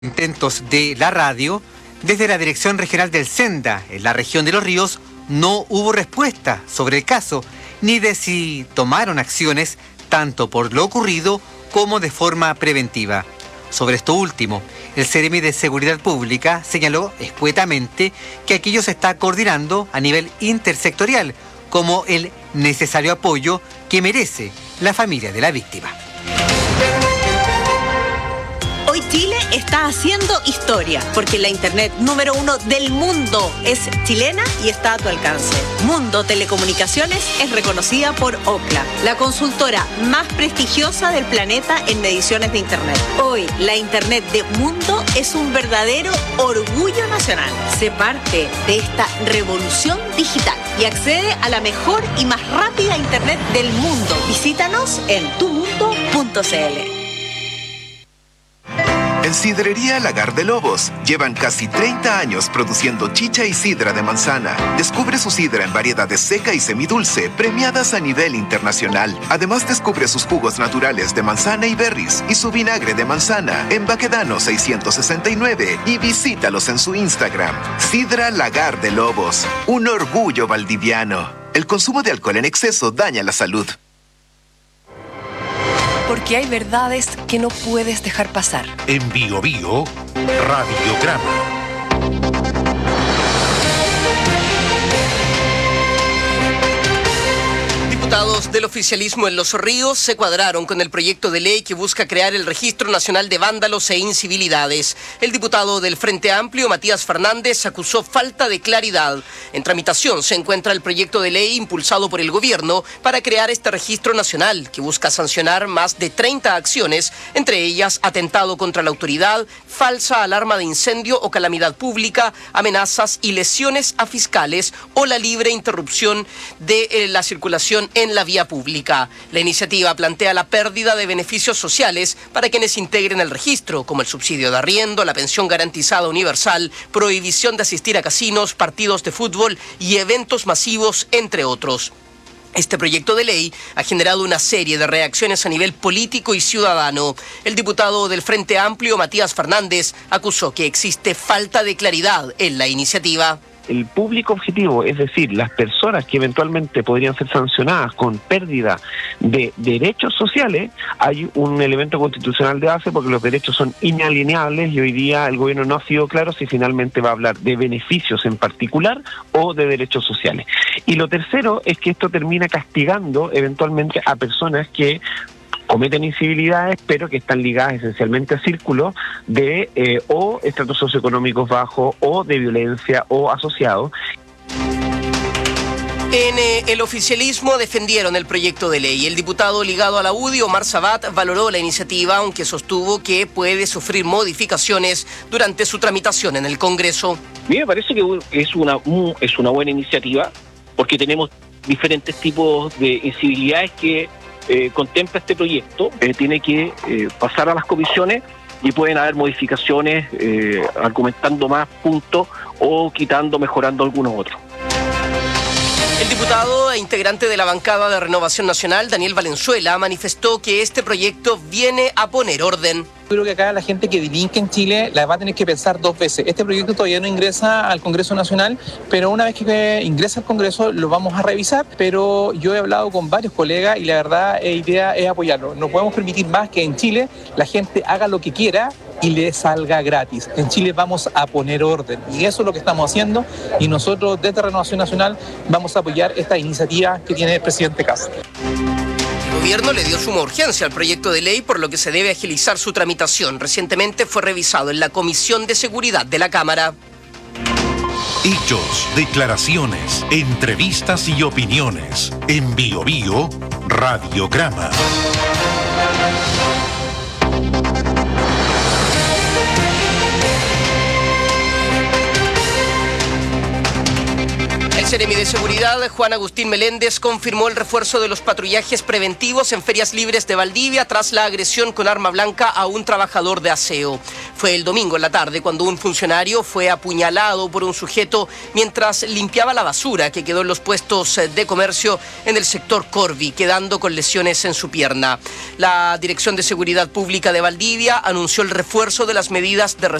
intentos de la radio, desde la Dirección Regional del Senda, en la región de Los Ríos, no hubo respuesta sobre el caso, ni de si tomaron acciones tanto por lo ocurrido como de forma preventiva. Sobre esto último, el Seremi de Seguridad Pública señaló escuetamente que aquello se está coordinando a nivel intersectorial, como el necesario apoyo que merece la familia de la víctima. Hoy Chile está haciendo historia, porque la internet número 1 del mundo es chilena y está a tu alcance. Mundo Telecomunicaciones es reconocida por Ookla, la consultora más prestigiosa del planeta en mediciones de internet. Hoy, la internet de Mundo es un verdadero orgullo nacional. Sé parte de esta revolución digital y accede a la mejor y más rápida internet del mundo. Visítanos en tumundo.cl. En Sidrería Lagar de Lobos llevan casi 30 años produciendo chicha y sidra de manzana. Descubre su sidra en variedades seca y semidulce, premiadas a nivel internacional. Además descubre sus jugos naturales de manzana y berries y su vinagre de manzana en Baquedano 669 y visítalos en su Instagram. Sidra Lagar de Lobos, un orgullo valdiviano. El consumo de alcohol en exceso daña la salud. Porque hay verdades que no puedes dejar pasar. En Bio Bio, Radiograma. Diputados del oficialismo en Los Ríos se cuadraron con el proyecto de ley que busca crear el Registro Nacional de Vándalos e Incivilidades. El diputado del Frente Amplio, Matías Fernández, acusó falta de claridad. En tramitación se encuentra el proyecto de ley impulsado por el gobierno para crear este registro nacional que busca sancionar más de 30 acciones, entre ellas atentado contra la autoridad, falsa alarma de incendio o calamidad pública, amenazas y lesiones a fiscales o la libre interrupción de la circulación en la vía pública. La iniciativa plantea la pérdida de beneficios sociales para quienes integren el registro, como el subsidio de arriendo, la pensión garantizada universal, prohibición de asistir a casinos, partidos de fútbol y eventos masivos, entre otros. Este proyecto de ley ha generado una serie de reacciones a nivel político y ciudadano. El diputado del Frente Amplio, Matías Fernández, acusó que existe falta de claridad en la iniciativa. El público objetivo, es decir, las personas que eventualmente podrían ser sancionadas con pérdida de derechos sociales, hay un elemento constitucional de base porque los derechos son inalienables y hoy día el gobierno no ha sido claro si finalmente va a hablar de beneficios en particular o de derechos sociales. Y lo tercero es que esto termina castigando eventualmente a personas que cometen incivilidades, pero que están ligadas esencialmente a círculos de o estratos socioeconómicos bajos o de violencia o asociados. En el oficialismo defendieron el proyecto de ley. El diputado ligado a la UDI, Omar Sabat, valoró la iniciativa, aunque sostuvo que puede sufrir modificaciones durante su tramitación en el Congreso. A mí me parece que es una buena iniciativa porque tenemos diferentes tipos de incivilidades que contempla este proyecto. Tiene que pasar a las comisiones y pueden haber modificaciones argumentando más puntos o quitando, mejorando algunos otros. El diputado e integrante de la bancada de Renovación Nacional, Daniel Valenzuela, manifestó que este proyecto viene a poner orden. Creo que acá la gente que delinque en Chile la va a tener que pensar dos veces. Este proyecto todavía no ingresa al Congreso Nacional, pero una vez que ingresa al Congreso lo vamos a revisar. Pero yo he hablado con varios colegas y la verdad la idea es apoyarlo. No podemos permitir más que en Chile la gente haga lo que quiera y le salga gratis. En Chile vamos a poner orden y eso es lo que estamos haciendo y nosotros desde Renovación Nacional vamos a apoyar esta iniciativa que tiene el presidente Kast. El gobierno le dio suma urgencia al proyecto de ley, por lo que se debe agilizar su tramitación. Recientemente fue revisado en la Comisión de Seguridad de la Cámara. Hechos, declaraciones, entrevistas y opiniones. En Bio Bio, Radiograma. El Seremi de Seguridad, Juan Agustín Meléndez, confirmó el refuerzo de los patrullajes preventivos en ferias libres de Valdivia tras la agresión con arma blanca a un trabajador de aseo. Fue el domingo en la tarde cuando un funcionario fue apuñalado por un sujeto mientras limpiaba la basura que quedó en los puestos de comercio en el sector Corvi, quedando con lesiones en su pierna. La Dirección de Seguridad Pública de Valdivia anunció el refuerzo de las medidas de